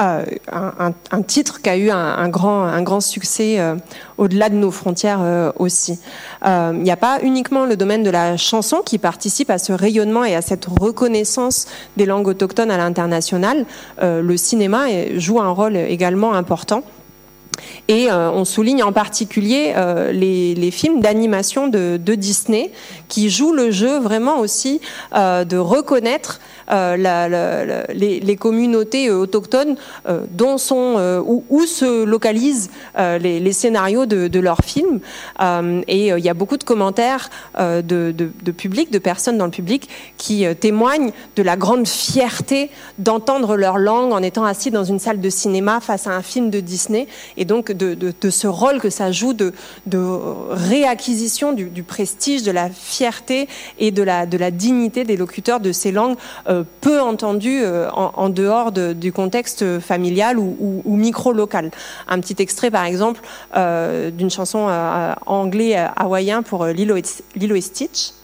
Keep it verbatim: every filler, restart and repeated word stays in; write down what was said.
euh, un, un, un titre qui a eu un, un, grand, un grand succès euh, au-delà de nos frontières euh, aussi. Euh, il n'y a pas uniquement le domaine de la chanson qui participe à ce rayonnement et à cette reconnaissance des langues autochtones à l'international. Euh, le cinéma joue un rôle également important. Et euh, on souligne en particulier euh, les, les films d'animation de, de Disney qui jouent le jeu vraiment aussi euh, de reconnaître euh, la, la, la, les, les communautés autochtones euh, dont sont, euh, où, où se localisent euh, les, les scénarios de, de leurs films. Euh, et il euh, y a beaucoup de commentaires euh, de, de, de public, de personnes dans le public qui euh, témoignent de la grande fierté d'entendre leur langue en étant assis dans une salle de cinéma face à un film de Disney. Et donc de, de, de ce rôle que ça joue de, de réacquisition du, du prestige, de la fierté et de la, de la dignité des locuteurs de ces langues euh, peu entendues euh, en, en dehors de, du contexte familial ou, ou, ou micro-local. Un petit extrait par exemple euh, d'une chanson euh, anglais-hawaïen pour Lilo et, Lilo et Stitch.